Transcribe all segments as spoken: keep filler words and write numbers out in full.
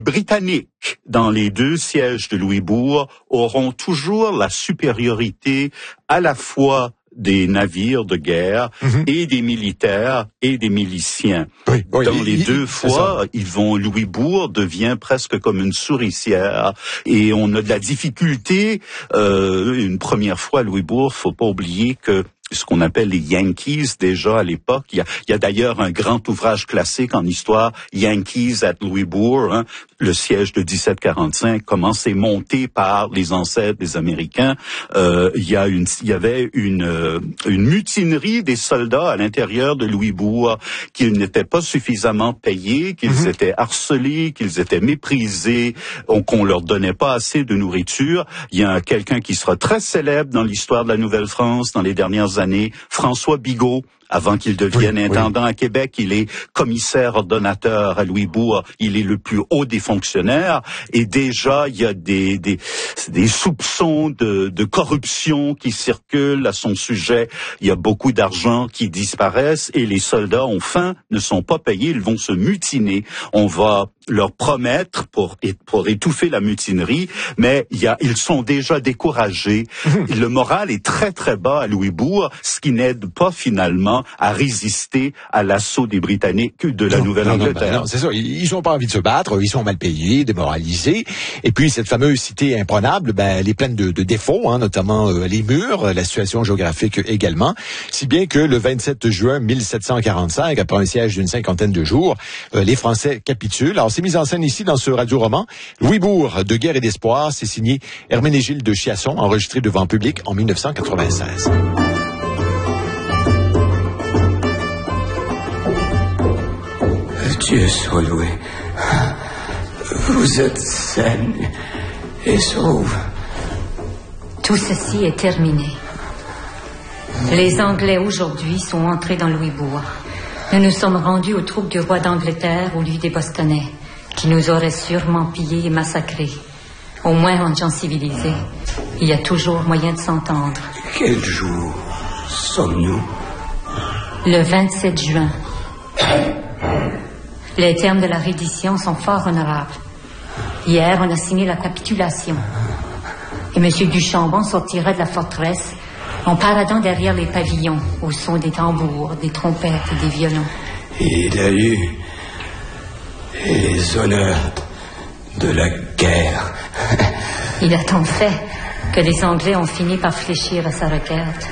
Britanniques, dans les deux sièges de Louisbourg, auront toujours la supériorité à la fois des navires de guerre mm-hmm. et des militaires et des miliciens. Oui, oui, Dans il, les il, deux il, fois, ils vont, Louisbourg devient presque comme une souricière et on a de la difficulté. Euh, une première fois à Louisbourg, faut pas oublier que ce qu'on appelle les Yankees déjà à l'époque. Il y a, il y a d'ailleurs un grand ouvrage classique en histoire, Yankees at Louisbourg, hein, le siège de dix-sept quarante-cinq, comment c'est monté par les ancêtres des Américains. Euh, il y a une, il y avait une, une mutinerie des soldats à l'intérieur de Louisbourg, qu'ils n'étaient pas suffisamment payés, qu'ils mm-hmm. étaient harcelés, qu'ils étaient méprisés, qu'on leur donnait pas assez de nourriture. Il y a quelqu'un qui sera très célèbre dans l'histoire de la Nouvelle-France dans les dernières années, François Bigot. Avant qu'il devienne oui, intendant oui. à Québec, il est commissaire ordonnateur à Louisbourg. Il est le plus haut des fonctionnaires. Et déjà, il y a des, des, des soupçons de, de corruption qui circulent à son sujet. Il y a beaucoup d'argent qui disparaissent et les soldats ont faim, ne sont pas payés, ils vont se mutiner. On va leur promettre pour, pour étouffer la mutinerie, mais il y a, ils sont déjà découragés. Le moral est très très bas à Louisbourg, ce qui n'aide pas finalement à résister à l'assaut des Britanniques de la Nouvelle-Angleterre. Non, non, c'est ça. Ils n'ont pas envie de se battre, ils sont mal payés, démoralisés. Et puis cette fameuse cité imprenable, ben, elle est pleine de, de défauts, hein, notamment euh, les murs, la situation géographique également. Si bien que le vingt-sept juin mille sept cent quarante-cinq, après un siège d'une cinquantaine de jours, euh, les Français capitulent. Alors c'est mis en scène ici dans ce radio-roman. Louisbourg, de guerre et d'espoir, c'est signé Herménégilde de Chiasson, enregistré devant public en mille neuf cent quatre-vingt-seize. Dieu soit loué. Vous êtes saine et sauve. Tout ceci est terminé. Les Anglais aujourd'hui sont entrés dans Louisbourg. Nous nous sommes rendus aux troupes du roi d'Angleterre au lieu des Bostonnais, qui nous auraient sûrement pillés et massacrés. Au moins en gens civilisés, il y a toujours moyen de s'entendre. Quel jour sommes-nous? Le vingt-sept juin. Les termes de la reddition sont fort honorables. Hier, on a signé la capitulation. Et M. Duchambon sortira de la forteresse en paradant derrière les pavillons au son des tambours, des trompettes et des violons. Il a eu les honneurs de la guerre. Il a tant fait que les Anglais ont fini par fléchir à sa requête.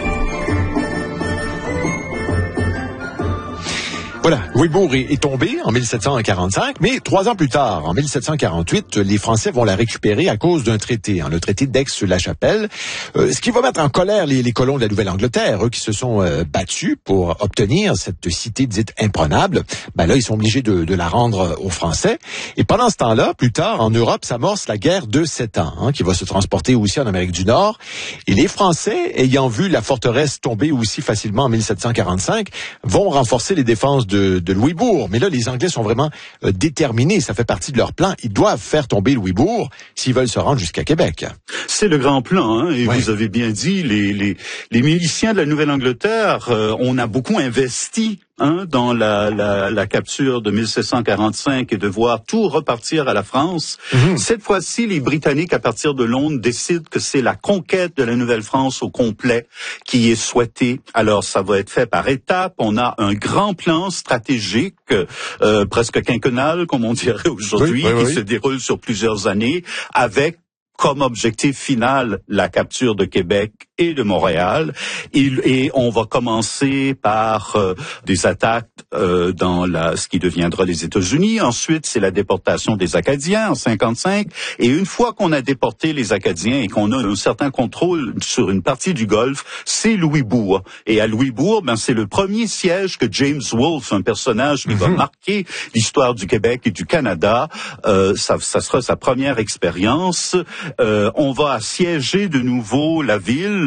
Voilà, Louisbourg est, est tombé en mille sept cent quarante-cinq, mais trois ans plus tard, en mille sept cent quarante-huit, les Français vont la récupérer à cause d'un traité, hein, le traité d'Aix-la-Chapelle, euh, ce qui va mettre en colère les, les colons de la Nouvelle-Angleterre, eux qui se sont euh, battus pour obtenir cette cité dite imprenable. Ben là, ils sont obligés de, de la rendre aux Français. Et pendant ce temps-là, plus tard, en Europe, s'amorce la guerre de Sept Ans, hein, qui va se transporter aussi en Amérique du Nord. Et les Français, ayant vu la forteresse tomber aussi facilement en mille sept cent quarante-cinq, vont renforcer les défenses de, de Louisbourg. Mais là, les Anglais sont vraiment euh, déterminés. Ça fait partie de leur plan. Ils doivent faire tomber Louisbourg s'ils veulent se rendre jusqu'à Québec. C'est le grand plan, hein, et ouais. Vous avez bien dit, les, les, les miliciens de la Nouvelle-Angleterre, euh, on a beaucoup investi Hein, dans la, la, la capture de mille sept cent quarante-cinq et de voir tout repartir à la France. Mm-hmm. Cette fois-ci, les Britanniques, à partir de Londres, décident que c'est la conquête de la Nouvelle-France au complet qui est souhaitée. Alors, ça va être fait par étapes. On a un grand plan stratégique, euh, presque quinquennal, comme on dirait aujourd'hui, oui, oui, qui oui. se déroule sur plusieurs années, avec comme objectif final la capture de Québec et de Montréal. Et, et on va commencer par euh, des attaques euh, dans la, ce qui deviendra les États-Unis. Ensuite, c'est la déportation des Acadiens en cinquante-cinq. Et une fois qu'on a déporté les Acadiens et qu'on a un certain contrôle sur une partie du Golfe, c'est Louisbourg. Et à Louisbourg, ben, c'est le premier siège que James Wolfe, un personnage qui mm-hmm. va marquer l'histoire du Québec et du Canada, euh, ça, ça sera sa première expérience. Euh, on va assiéger de nouveau la ville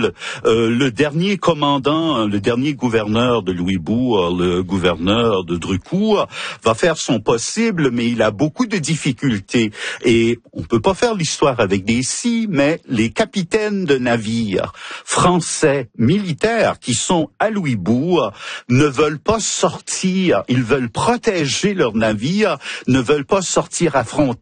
possible. Euh, le dernier commandant, le dernier gouverneur de Louisbourg, le gouverneur de Drucourt, va faire son possible, mais il a beaucoup de difficultés. Et on peut pas faire l'histoire avec des si, mais les capitaines de navires français militaires qui sont à Louisbourg ne veulent pas sortir. Ils veulent protéger leurs navires, ne veulent pas sortir affronter